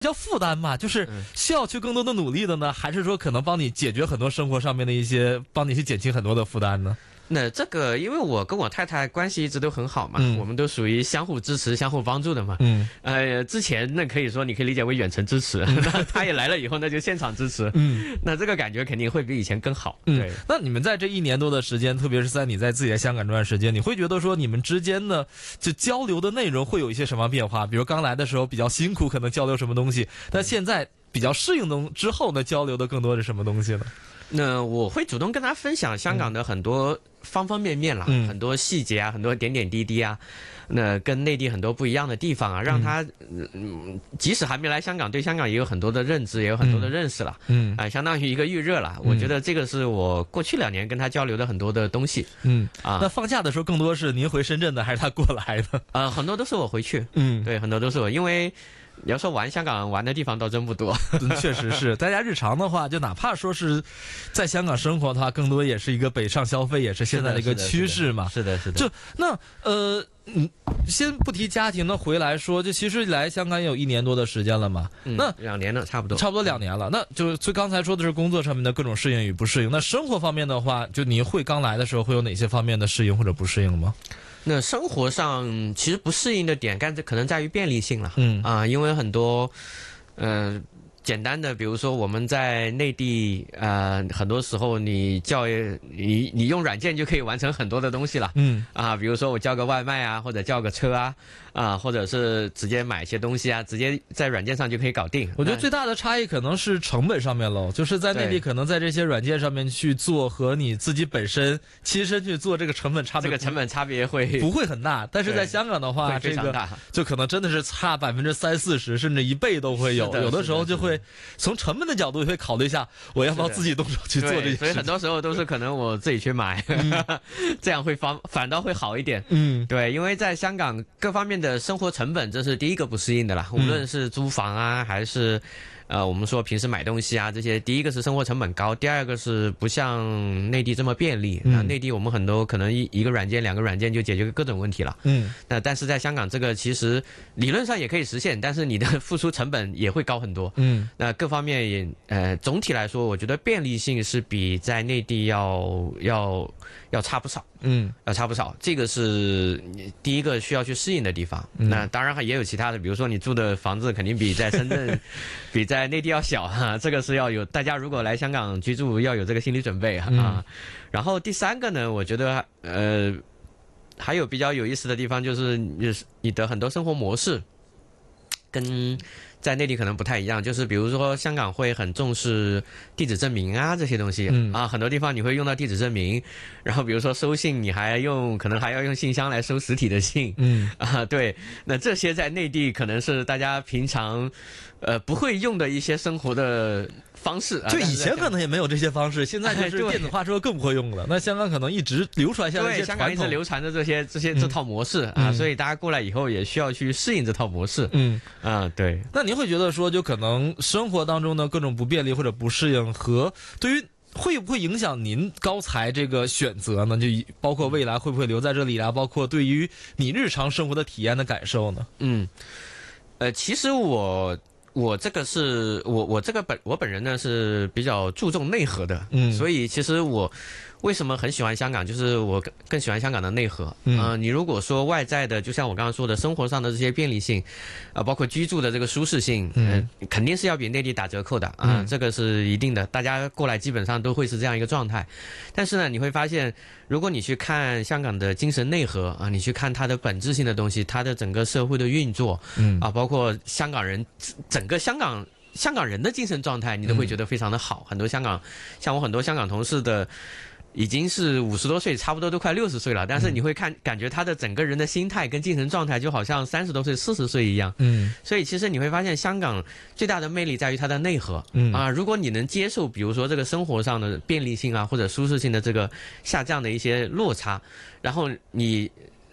叫负担嘛，就是需要去更多的努力的呢，还是说可能帮你解决很多生活上面的一些，帮你去减轻很多的负担呢？ 那这个，因为我跟我太太关系一直都很好嘛，我们都属于相互支持、相互帮助的嘛。之前那可以说你可以理解为远程支持，那他也来了以后，那就现场支持。那这个感觉肯定会比以前更好。对。 那你们在这1年多的时间，特别是在你在自己在香港这段时间，你会觉得说你们之间的就交流的内容会有一些什么变化？比如刚来的时候比较辛苦，可能交流什么东西，但现在比较适应之后呢，交流的更多是什么东西呢？ 那我会主动跟他分享香港的很多方方面面啦，很多细节啊，很多点点滴滴啊，那跟内地很多不一样的地方啊，让他即使还没来香港，对香港也有很多的认知，也有很多的认识了。相当于一个预热了。我觉得这个是我过去2年跟他交流的很多的东西。 那放假的时候更多是您回深圳的，还是他过来的？ 很多都是我回去。对，很多都是我，因为你要说玩香港玩的地方倒真不多。 确实是，大家日常的话，就哪怕说是在香港生活的话，更多也是一个北上消费，也是现在的一个趋势嘛。 是的。 就那先不提家庭呢，回来说，就其实来香港也有1年多的时间了嘛。那 2年了，差不多 2年了。那就刚才说的是工作上面的各种适应与不适应。那生活方面的话，就你刚来的时候会有哪些方面的适应或者不适应吗？ 那生活上其实不适应的点，可能在于便利性了。因为很多简单的，比如说我们在内地，很多时候你用软件就可以完成很多的东西了。比如说我叫个外卖啊，或者叫个车啊，或者是直接买一些东西啊，直接在软件上就可以搞定。 我觉得最大的差异可能是成本上面喽，就是在内地可能在这些软件上面去做和你自己本身亲身去做，这个成本差别不会很大，但是在香港的话，这个就可能真的是差30%-40%，甚至1倍都会有。有的时候就会从成本的角度也会考虑一下，我要不要自己动手去做这些事情。 所以很多时候都是可能我自己去买，这样反倒会好一点。对，因为在香港各方面的生活成本，这是第一个不适应的啦。无论是租房啊，还是我们说平时买东西啊，这些，第一个是生活成本高，第二个是不像内地这么便利。内地我们很多可能一个软件、2个软件就解决各种问题了。但是在香港这个其实理论上也可以实现，但是你的付出成本也会高很多。那各方面也总体来说，我觉得便利性是比在内地要差不少。要差不少，这个是第一个需要去适应的地方。那当然也有其他的，比如说你住的房子肯定比在深圳比在内地要小这个是要有，大家如果来香港居住要有这个心理准备然后第3个呢，我觉得还有比较有意思的地方，就是你的很多生活模式跟在内地可能不太一样，就是比如说香港会很重视地址证明啊这些东西很多地方你会用到地址证明，然后比如说收信你可能还要用信箱来收实体的信。对，那这些在内地可能是大家平常不会用的一些生活的方式就以前可能也没有这些方式，现在就是电子化之后更不会用了。那香港可能一直流传下来一些传统， 香港一直流传着这套模式所以大家过来以后也需要去适应这套模式。对。 那您会觉得说，就可能生活当中的各种不便利或者不适应，和对于会不会影响您高才这个选择呢？就包括未来会不会留在这里啊？包括对于你日常生活的体验的感受呢？ 其实我这个是我本人呢是比较注重内核的。所以其实我为什么很喜欢香港，就是我更喜欢香港的内核。你如果说外在的，就像我刚刚说的生活上的这些便利性包括居住的这个舒适性肯定是要比内地打折扣的这个是一定的，大家过来基本上都会是这样一个状态。但是呢，你会发现如果你去看香港的精神内核你去看它的本质性的东西，它的整个社会的运作包括香港人整个香港人的精神状态，你都会觉得非常的好。像我很多香港同事的已经是50多岁，差不多都快60岁了，但是你会感觉他的整个人的心态跟精神状态就好像30多岁40岁一样。所以其实你会发现香港最大的魅力在于它的内核如果你能接受比如说这个生活上的便利性或者舒适性的这个下降的一些落差，然后你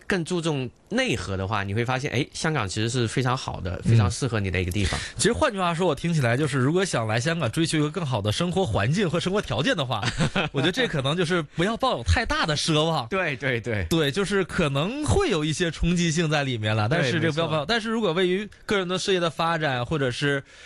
更注重内核的话，你会发现，哎，香港其实是非常好的，非常适合你的一个地方。 其实换句话说，我听起来就是，如果想来香港追求一个更好的生活环境和生活条件的话，我觉得这可能就是不要抱有太大的奢望。 对， 就是可能会有一些冲击性在里面了，但是这个不要抱。但是如果位于个人的事业的发展，或者是